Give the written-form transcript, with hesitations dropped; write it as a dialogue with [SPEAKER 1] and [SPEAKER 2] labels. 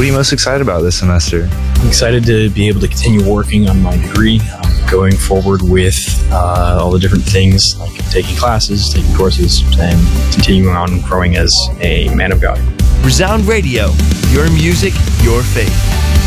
[SPEAKER 1] What are you most excited about this semester?
[SPEAKER 2] I'm excited to be able to continue working on my degree, going forward with all the different things like taking classes, taking courses, and continuing on growing as a man of God.
[SPEAKER 3] Resound Radio, your music, your faith.